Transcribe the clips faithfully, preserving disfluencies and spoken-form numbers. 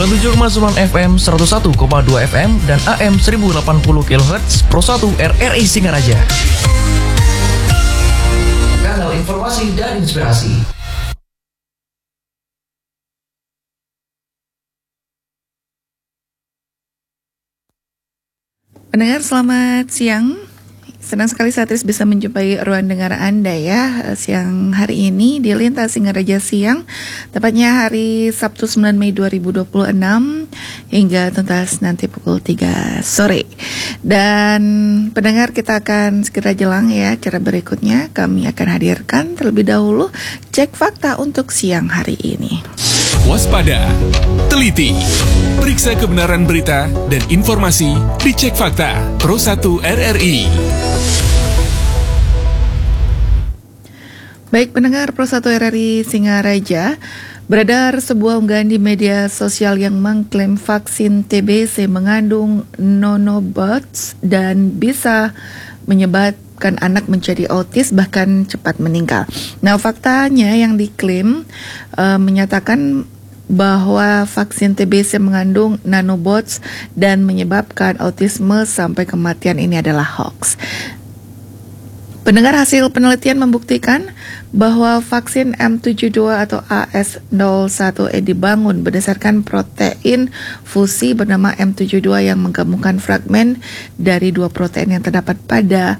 sembilan puluh tujuh koma sembilan F M, seratus satu koma dua F M, dan A M seribu delapan puluh kilohertz Pro satu R R I Singaraja. Kanal informasi dan inspirasi. Pendengar, selamat siang. Senang sekali Satris bisa menjumpai ruang dengar Anda ya siang hari ini di Lintas Singaraja Siang, tepatnya hari Sabtu sembilan Mei dua ribu dua puluh enam hingga tuntas nanti pukul tiga sore. Dan pendengar, kita akan segera jelang ya cara berikutnya. Kami akan hadirkan terlebih dahulu cek fakta untuk siang hari ini. Waspada, teliti, periksa kebenaran berita dan informasi di Cek Fakta Pro satu R R I. Baik pendengar Pro satu R R I Singaraja, beredar sebuah unggahan di media sosial yang mengklaim vaksin T B C mengandung nanobots dan bisa menyebabkan anak menjadi autis bahkan cepat meninggal. Nah, faktanya yang diklaim uh, menyatakan bahwa vaksin T B C mengandung nanobots dan menyebabkan autisme sampai kematian ini adalah hoax. Pendengar, hasil penelitian membuktikan bahwa vaksin M tujuh puluh dua atau A S nol satu E dibangun berdasarkan protein fusi bernama M tujuh puluh dua yang menggabungkan fragmen dari dua protein yang terdapat pada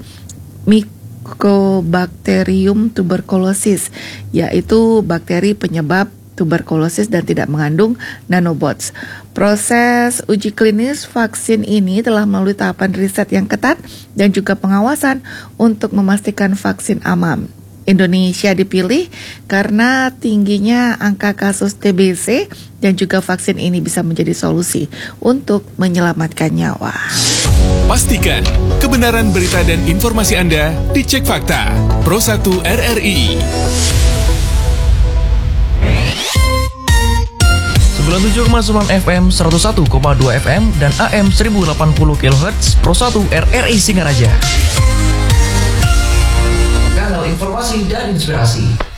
Mycobacterium tuberculosis, yaitu bakteri penyebab tuberkulosis dan tidak mengandung nanobots. Proses uji klinis vaksin ini telah melalui tahapan riset yang ketat dan juga pengawasan untuk memastikan vaksin aman. Indonesia dipilih karena tingginya angka kasus T B C dan juga vaksin ini bisa menjadi solusi untuk menyelamatkan nyawa. Pastikan kebenaran berita dan informasi Anda di Cek Fakta Pro satu R R I. sembilan puluh tujuh koma sembilan F M, seratus satu koma dua F M, dan A M seribu delapan puluh kilohertz Pro satu R R I Singaraja. Kanal informasi dan inspirasi.